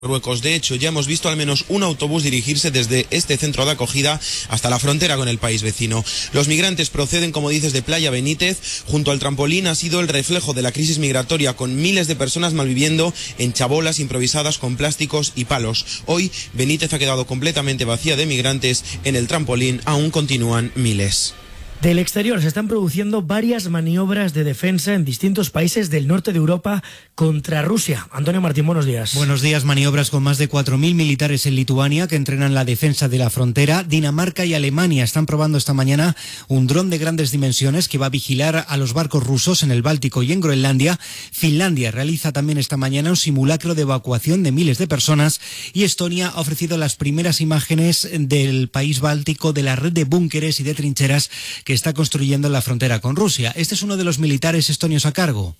Marruecos. De hecho, ya hemos visto al menos un autobús dirigirse desde este centro de acogida hasta la frontera con el país vecino. Los migrantes proceden, como dices, de Playa Benítez. Junto al trampolín ha sido el reflejo de la crisis migratoria, con miles de personas malviviendo en chabolas improvisadas con plásticos y palos. Hoy, Benítez ha quedado completamente vacía de migrantes. En el trampolín aún continúan miles. Del exterior se están produciendo varias maniobras de defensa en distintos países del norte de Europa contra Rusia. Antonio Martín, buenos días. Buenos días. Maniobras con más de 4.000 militares en Lituania que entrenan la defensa de la frontera. Dinamarca y Alemania están probando esta mañana un dron de grandes dimensiones que va a vigilar a los barcos rusos en el Báltico y en Groenlandia. Finlandia realiza también esta mañana un simulacro de evacuación de miles de personas y Estonia ha ofrecido las primeras imágenes del país báltico de la red de búnkeres y de trincheras que está construyendo en la frontera con Rusia. Este es uno de los militares estonios a cargo.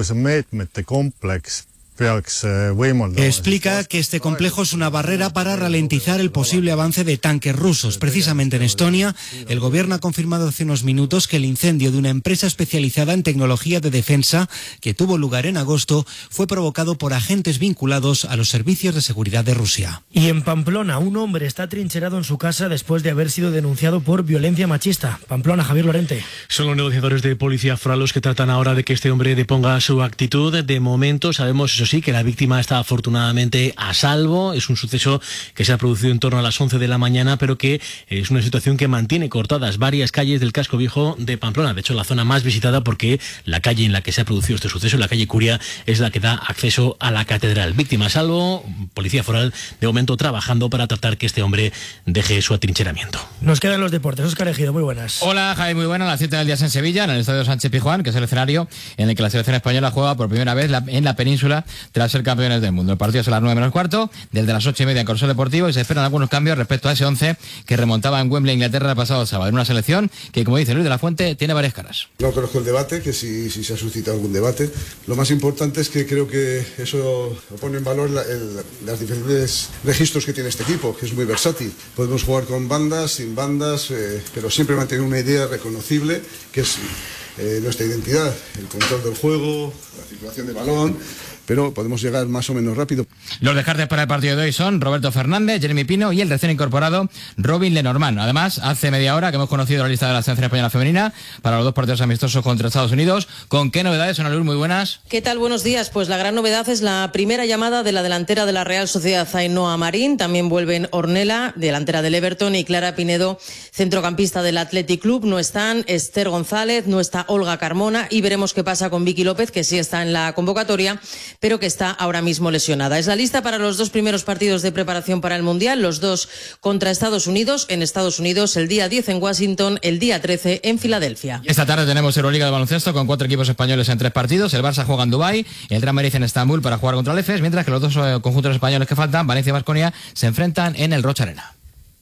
Explica que este complejo es una barrera para ralentizar el posible avance de tanques rusos. Precisamente en Estonia, el gobierno ha confirmado hace unos minutos que el incendio de una empresa especializada en tecnología de defensa, que tuvo lugar en agosto, fue provocado por agentes vinculados a los servicios de seguridad de Rusia. Y en Pamplona, un hombre está trincherado en su casa después de haber sido denunciado por violencia machista. Pamplona, Javier Lorente. Son los negociadores de Policía Foral los que tratan ahora de que este hombre deponga su actitud. De momento sabemos, eso sí, que la víctima está afortunadamente a salvo. Es un suceso que se ha producido en torno a las 11 de la mañana, pero que es una situación que mantiene cortadas varias calles del casco viejo de Pamplona. De hecho, la zona más visitada, porque la calle en la que se ha producido este suceso, la calle Curia, es la que da acceso a la catedral. Víctima a salvo, Policía Foral de momento trabajando para tratar que este hombre deje su atrincheramiento. Nos quedan los deportes. Óscar Ejido, muy buenas. Hola, Javi, muy buenas. Las 7 del día en Sevilla, en el Estadio Sánchez Pizjuán, que es el escenario en el que la selección española juega por primera vez en la península tras ser campeones del mundo. El partido es a las 9 menos cuarto, desde las 8:30 en Corsol Deportivo, y se esperan algunos cambios respecto a ese 11 que remontaba en Wembley, Inglaterra, el pasado sábado. En una selección que, como dice Luis de la Fuente, tiene varias caras. No conozco el debate, que si se ha suscitado algún debate. Lo más importante es que creo que eso pone en valor los diferentes registros que tiene este equipo, que es muy versátil. Podemos jugar con bandas, sin bandas, pero siempre mantener una idea reconocible, que es nuestra identidad, el control del juego, la circulación de balón, pero podemos llegar más o menos rápido. Los descartes para el partido de hoy son Roberto Fernández, Jeremy Pino y el recién incorporado Robin Lenormand. Además, hace media hora que hemos conocido la lista de la selección española femenina para los dos partidos amistosos contra Estados Unidos. ¿Con qué novedades, Ana Luz? Muy buenas. ¿Qué tal? Buenos días. Pues la gran novedad es la primera llamada de la delantera de la Real Sociedad, Ainhoa Marín. También vuelven Ornella, delantera del Everton, y Clara Pinedo, centrocampista del Athletic Club. No están Esther González, no está Olga Carmona, y veremos qué pasa con Vicky López, que sí está en la convocatoria, pero que está ahora mismo lesionada. Es la lista para los dos primeros partidos de preparación para el Mundial, los dos contra Estados Unidos. En Estados Unidos, el día 10 en Washington, el día 13 en Filadelfia. Esta tarde tenemos Euroliga de baloncesto con 4 equipos españoles en 3 partidos. El Barça juega en Dubái, el Real Madrid en Estambul para jugar contra el EFES, mientras que los dos conjuntos españoles que faltan, Valencia y Baskonia, se enfrentan en el Rocha Arena.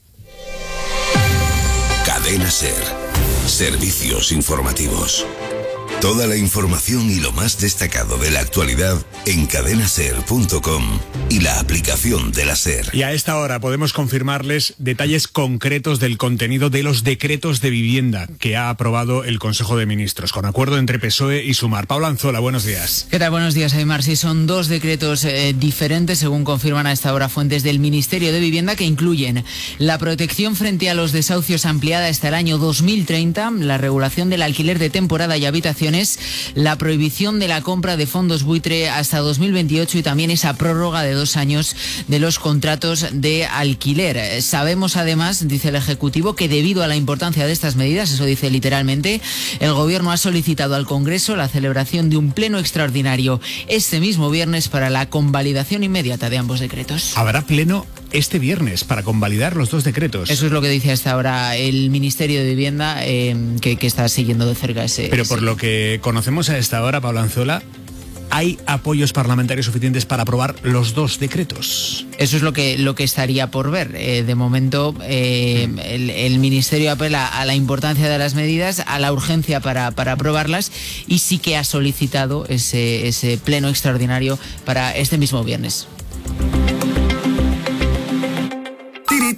Cadena SER. Servicios informativos. Toda la información y lo más destacado de la actualidad en cadenaser.com y la aplicación de la SER. Y a esta hora podemos confirmarles detalles concretos del contenido de los decretos de vivienda que ha aprobado el Consejo de Ministros, con acuerdo entre PSOE y Sumar. Pablo Anzola, buenos días. ¿Qué tal? Buenos días, Aymar. Sí, son dos decretos diferentes, según confirman a esta hora fuentes del Ministerio de Vivienda, que incluyen la protección frente a los desahucios ampliada hasta el año 2030, la regulación del alquiler de temporada y habitaciones, la prohibición de la compra de fondos buitre hasta 2028 y también esa prórroga de 2 años de los contratos de alquiler. Sabemos además, dice el Ejecutivo, que debido a la importancia de estas medidas, eso dice literalmente, el Gobierno ha solicitado al Congreso la celebración de un pleno extraordinario este mismo viernes para la convalidación inmediata de ambos decretos. Habrá pleno este viernes para convalidar los dos decretos. Eso es lo que dice hasta ahora el Ministerio de Vivienda, que está siguiendo de cerca ese... Pero por lo que conocemos a esta hora, Pablo Anzola, ¿hay apoyos parlamentarios suficientes para aprobar los dos decretos? Eso es lo que estaría por ver. De momento, el Ministerio apela a la importancia de las medidas, a la urgencia para aprobarlas, y sí que ha solicitado ese pleno extraordinario para este mismo viernes.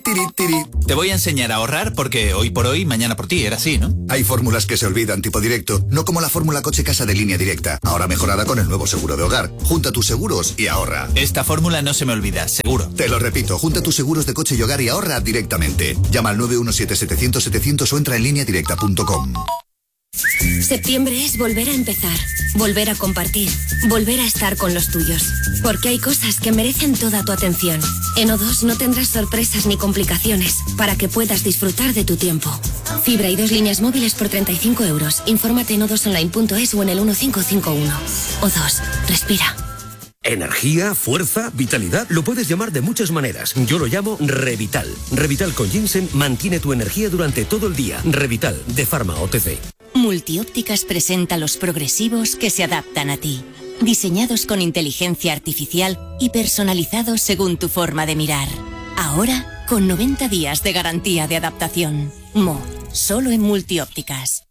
Tiri. Te voy a enseñar a ahorrar porque hoy por hoy, mañana por ti, era así, ¿no? Hay fórmulas que se olvidan tipo directo, no como la fórmula coche-casa de Línea Directa, ahora mejorada con el nuevo seguro de hogar. Junta tus seguros y ahorra. Esta fórmula no se me olvida, seguro. Te lo repito, junta tus seguros de coche y hogar y ahorra directamente. Llama al 917-700-700 o entra en lineadirecta.com. Septiembre es volver a empezar, volver a compartir, volver a estar con los tuyos. Porque hay cosas que merecen toda tu atención. En O2 no tendrás sorpresas ni complicaciones para que puedas disfrutar de tu tiempo. Fibra y 2 líneas móviles por 35 euros. Infórmate en o2online.es o en el 1551. O2, respira. Energía, fuerza, vitalidad, lo puedes llamar de muchas maneras. Yo lo llamo Revital. Revital con ginseng mantiene tu energía durante todo el día. Revital, de Pharma OTC. Multiópticas presenta los progresivos que se adaptan a ti. Diseñados con inteligencia artificial y personalizados según tu forma de mirar. Ahora, con 90 días de garantía de adaptación. Solo en Multiópticas.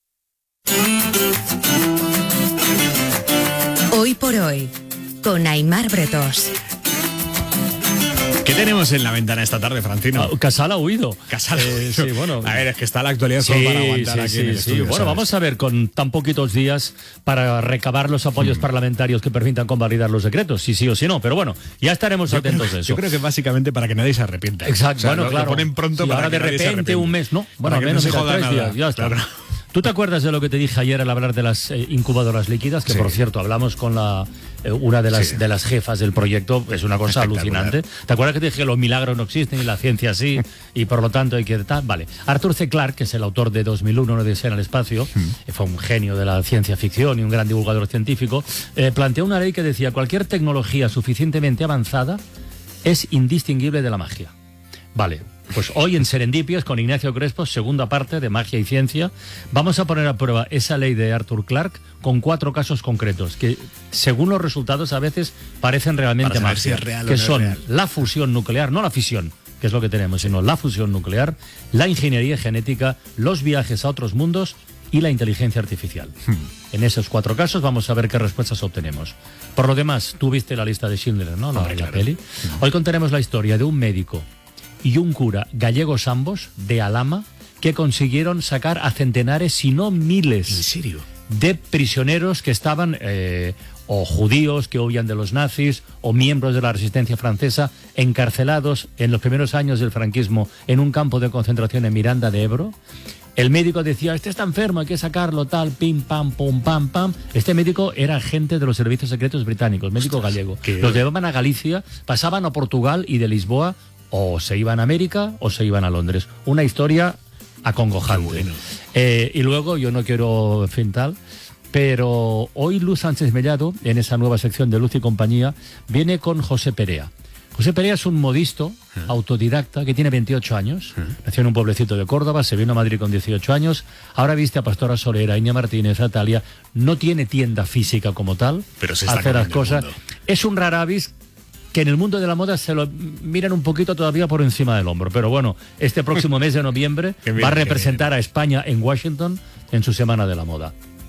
Hoy por hoy, con Aimar Bretós. ¿Qué tenemos en la ventana esta tarde, Francino? Casal ha huido. Casal ha huido. Sí, bueno. A ver, es que está la actualidad solo para aguantar aquí en el estudio. Bueno, vamos a ver, con tan poquitos días para recabar los apoyos parlamentarios que permitan convalidar los decretos, si sí o si no. Pero bueno, ya estaremos atentos a eso. Yo creo que básicamente para que nadie se arrepienta. Exacto, o sea, bueno, claro. Lo ponen pronto para ahora que de nadie se repente arrepienta. un mes, ¿no? Bueno, al menos 3 días, ya está. Claro. ¿Tú te acuerdas de lo que te dije ayer al hablar de las incubadoras líquidas? Que por cierto, hablamos con una de las jefas del proyecto, es una cosa alucinante. ¿Te acuerdas que te dije que los milagros no existen y la ciencia sí? Y por lo tanto hay que... Vale. Arthur C. Clarke, que es el autor de 2001, una odisea en el espacio, fue un genio de la ciencia ficción y un gran divulgador científico, planteó una ley que decía: cualquier tecnología suficientemente avanzada es indistinguible de la magia. Vale. Pues hoy en Serendipias, con Ignacio Crespo, segunda parte de Magia y Ciencia, vamos a poner a prueba esa ley de Arthur Clarke con 4 casos concretos que, según los resultados, a veces parecen realmente magia, si es real que son real. La fusión nuclear, no la fisión, que es lo que tenemos, sino la fusión nuclear, la ingeniería genética, los viajes a otros mundos y la inteligencia artificial. En esos 4 casos vamos a ver qué respuestas obtenemos. Por lo demás, tú viste la lista de Schindler, ¿no? La peli. Hoy contaremos la historia de un médico y un cura, gallegos ambos, de Alhama, que consiguieron sacar a centenares, si no miles, ¿en serio?, de prisioneros que estaban, o judíos que huían de los nazis, o miembros de la resistencia francesa, encarcelados en los primeros años del franquismo en un campo de concentración en Miranda de Ebro. El médico decía: este está enfermo, hay que sacarlo, tal, pim, pam, pum, pam, pam. Este médico era agente de los servicios secretos británicos, médico gallego. Los llevaban a Galicia, pasaban a Portugal y de Lisboa o se iban a América o se iban a Londres. Una historia acongojante. Bueno. Y luego, yo no quiero tal, pero hoy Luz Sánchez Mellado, en esa nueva sección de Luz y Compañía, viene con José Perea. José Perea es un modisto autodidacta que tiene 28 años, nació en un pueblecito de Córdoba, se vino a Madrid con 18 años, ahora viste a Pastora Solera, Iña Martínez, a Talia, no tiene tienda física como tal, pero se está hace las cosas. Es un raravis que en el mundo de la moda se lo miran un poquito todavía por encima del hombro. Pero bueno, este próximo mes de noviembre va a representar a España en Washington en su Semana de la Moda.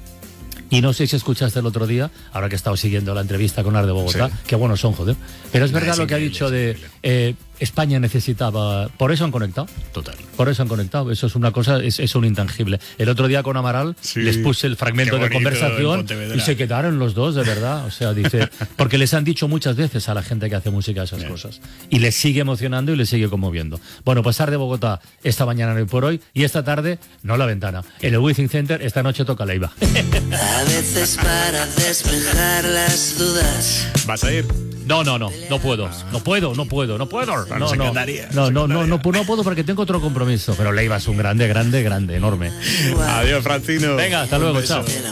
Y no sé si escuchaste el otro día, ahora que he estado siguiendo la entrevista con Ar de Bogotá, que buenos son, joder. Pero es verdad lo que ha dicho de España necesitaba... Por eso han conectado. Total. Por eso han conectado. Eso es una cosa, es un intangible. El otro día con Amaral les puse el fragmento de conversación y se quedaron los dos, de verdad. O sea, dice... Porque les han dicho muchas veces a la gente que hace música esas cosas. Y les sigue emocionando y les sigue conmoviendo. Bueno, pues Ar de Bogotá esta mañana en Hoy por Hoy y esta tarde, no La Ventana. En el Withing Center esta noche toca Leiva. A veces para despejar las dudas. ¿Vas a ir? No puedo. No puedo. No puedo porque tengo otro compromiso. Pero Leiva es un grande, enorme. Adiós, Francino. Venga, hasta luego, chao.